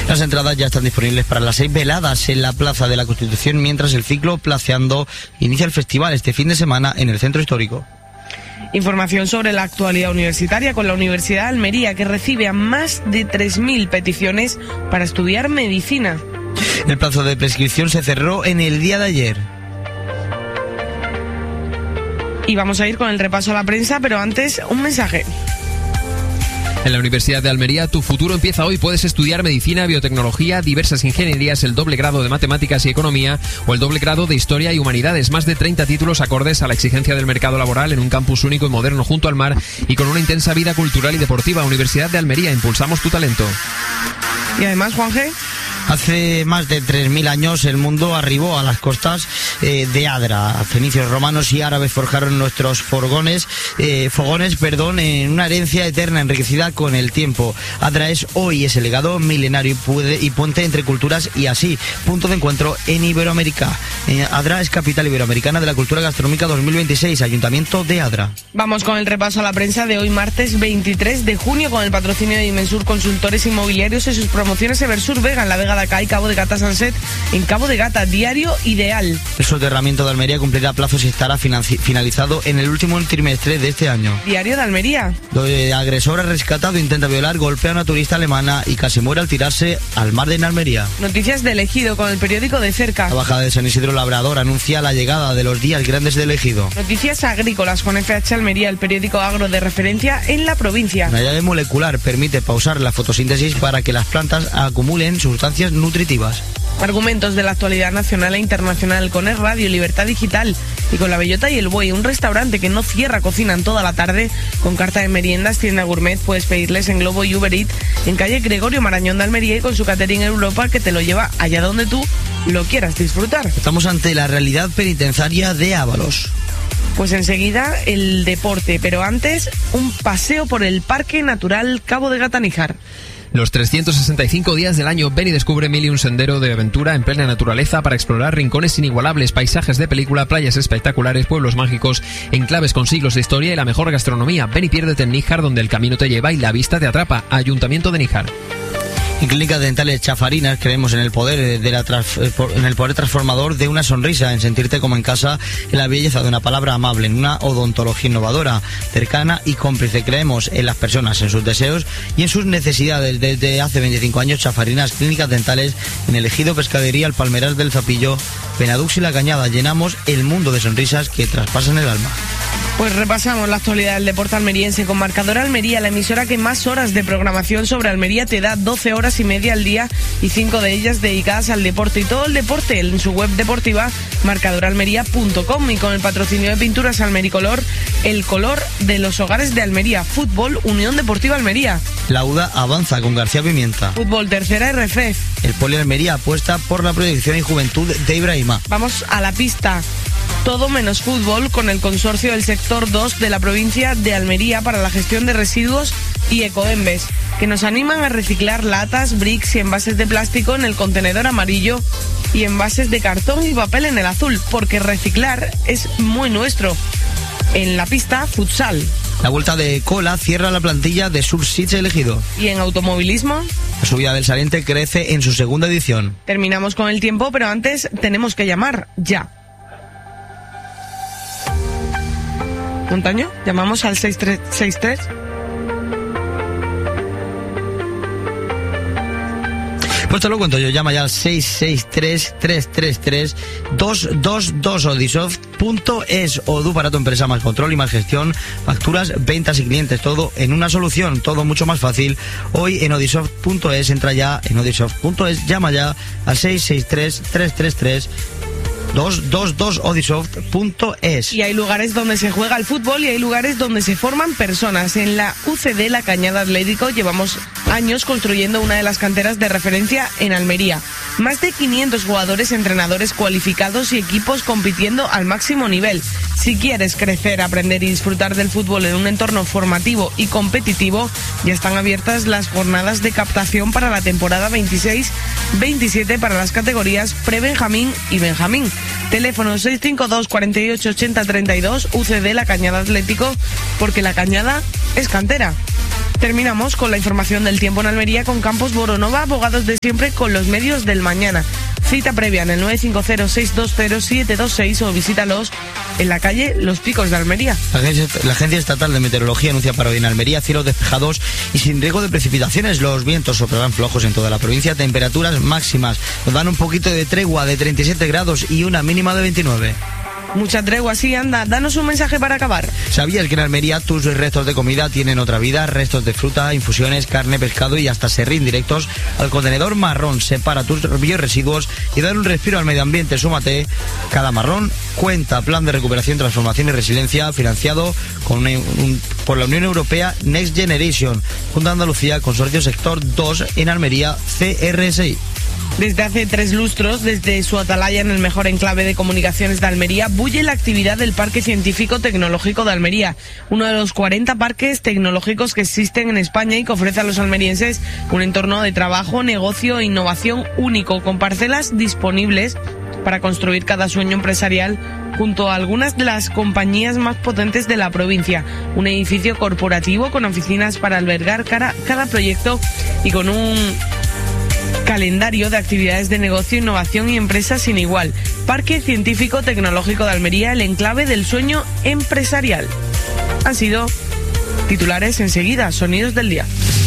Las entradas ya están disponibles para las 6 veladas en la Plaza de la Constitución, mientras el ciclo Placeando inicia el festival este fin de semana en el Centro Histórico. Información sobre la actualidad universitaria con la Universidad de Almería, que recibe a más de 3.000 peticiones para estudiar medicina. El plazo de prescripción se cerró en el día de ayer. Y vamos a ir con el repaso a la prensa, pero antes un mensaje. En la Universidad de Almería, tu futuro empieza hoy. Puedes estudiar medicina, biotecnología, diversas ingenierías, el doble grado de matemáticas y economía o el doble grado de historia y humanidades. Más de 30 títulos acordes a la exigencia del mercado laboral en un campus único y moderno junto al mar y con una intensa vida cultural y deportiva. Universidad de Almería, impulsamos tu talento. Y además, Juanje, hace más de 3.000 años el mundo arribó a las costas de Adra. Fenicios, romanos y árabes forjaron nuestros fogones, en una herencia eterna enriquecida con el tiempo. Adra es hoy ese legado milenario y puente entre culturas y así, punto de encuentro en Iberoamérica. Adra es capital iberoamericana de la cultura gastronómica 2026, Ayuntamiento de Adra. Vamos con el repaso a la prensa de hoy, martes 23 de junio, con el patrocinio de Dimensur Consultores Inmobiliarios y sus promociones Eversur Vega en la Vega de Acá y Cabo de Gata Sunset en Cabo de Gata, diario ideal. El soterramiento de Almería cumplirá plazos y estará finalizado en el último trimestre de este año. Diario de Almería. El agresor rescatado intenta violar, golpea a una turista alemana y casi muere al tirarse al mar de Almería. Noticias de Ejido con el periódico De Cerca. La bajada de San Isidro Labrador anuncia la llegada de los días grandes de Ejido. Noticias agrícolas con FH Almería, el periódico agro de referencia en la provincia. Una llave molecular permite pausar la fotosíntesis para que las plantas acumulen sustancias nutritivas. Argumentos de la actualidad nacional e internacional con Es Radio, Libertad Digital y con La Bellota y el Buey, un restaurante que no cierra, cocinan toda la tarde con carta de meriendas, tienda gourmet, puedes pedirles en Globo y Uber Eats en calle Gregorio Marañón de Almería y con su catering Europa que te lo lleva allá donde tú lo quieras disfrutar. Estamos ante la realidad penitenciaria de Ábalos. Pues enseguida el deporte, pero antes un paseo por el Parque Natural Cabo de Gata Níjar. Los 365 días del año, ven y descubre mil y un sendero de aventura en plena naturaleza para explorar rincones inigualables, paisajes de película, playas espectaculares, pueblos mágicos, enclaves con siglos de historia y la mejor gastronomía. Ven y piérdete en Níjar, donde el camino te lleva y la vista te atrapa. Ayuntamiento de Níjar. En Clínicas Dentales Chafarinas creemos en el poder transformador de una sonrisa, en sentirte como en casa, en la belleza de una palabra amable, en una odontología innovadora, cercana y cómplice. Creemos en las personas, en sus deseos y en sus necesidades. Desde hace 25 años, Chafarinas Clínicas Dentales, en el Ejido, Pescadería, el Palmeral del Zapillo, Benadux y La Cañada. Llenamos el mundo de sonrisas que traspasan el alma. Pues repasamos la actualidad del deporte almeriense con Marcador Almería, la emisora que más horas de programación sobre Almería te da, 12 horas y media al día y 5 de ellas dedicadas al deporte. Y todo el deporte en su web deportiva marcadoralmería.com y con el patrocinio de Pinturas Almericolor, el color de los hogares de Almería. Fútbol, Unión Deportiva Almería. La UDA avanza con García Pimienta. Fútbol, tercera RFEF. El Poli Almería apuesta por la proyección y juventud de Ibrahima. Vamos a la pista. Todo menos fútbol con el consorcio del sector 2 de la provincia de Almería para la gestión de residuos y Ecoembes, que nos animan a reciclar latas, bricks y envases de plástico en el contenedor amarillo y envases de cartón y papel en el azul, porque reciclar es muy nuestro. En la pista, futsal. La Vuelta de Cola cierra la plantilla de Surseats Ejido. Y en automovilismo, la Subida del Saliente crece en su segunda edición. Terminamos con el tiempo, pero antes tenemos que llamar ya. Montaño, llamamos al 6363. Pues te lo cuento yo, llama ya al 663-333-222 Odisoft.es. Odoo para tu empresa, más control y más gestión, facturas, ventas y clientes, todo en una solución, todo mucho más fácil. Hoy en Odisoft.es, entra ya en Odisoft.es, llama ya al 663-333-222 Odisoft.es. Y hay lugares donde se juega al fútbol y hay lugares donde se forman personas. En la UCD La Cañada Atlético llevamos años construyendo una de las canteras de referencia en Almería. Más de 500 jugadores, entrenadores cualificados y equipos compitiendo al máximo nivel. Si quieres crecer, aprender y disfrutar del fútbol en un entorno formativo y competitivo, ya están abiertas las jornadas de captación para la temporada 26-27 para las categorías pre-Benjamín y Benjamín. Teléfono 652 48 80 32, UCD La Cañada Atlético, porque La Cañada es cantera. Terminamos con la información del tiempo en Almería con Campos Boronova, abogados de siempre con los medios del mañana. Cita previa en el 950-620-726 o visítalos en la calle Los Picos de Almería. La Agencia Estatal de Meteorología anuncia para hoy en Almería cielos despejados y sin riesgo de precipitaciones. Los vientos soplarán flojos en toda la provincia. Temperaturas máximas nos dan un poquito de tregua de 37 grados y una mínima de 29. Mucha tregua, sí, anda. Danos un mensaje para acabar. ¿Sabías que en Almería tus restos de comida tienen otra vida? Restos de fruta, infusiones, carne, pescado y hasta serrín directos al contenedor marrón. Separa tus bioresiduos y dar un respiro al medio ambiente. Súmate. Cada marrón cuenta. Plan de recuperación, transformación y resiliencia financiado por la Unión Europea Next Generation. Junta de Andalucía, Consorcio Sector 2 en Almería, CRSI. Desde hace 3 lustros, desde su atalaya en el mejor enclave de comunicaciones de Almería, bulle la actividad del Parque Científico Tecnológico de Almería, uno de los 40 parques tecnológicos que existen en España y que ofrece a los almerienses un entorno de trabajo, negocio e innovación único, con parcelas disponibles para construir cada sueño empresarial junto a algunas de las compañías más potentes de la provincia. Un edificio corporativo con oficinas para albergar cada proyecto y con un calendario de actividades de negocio, innovación y empresas sin igual. Parque Científico Tecnológico de Almería, el enclave del sueño empresarial. Han sido titulares enseguida, sonidos del día.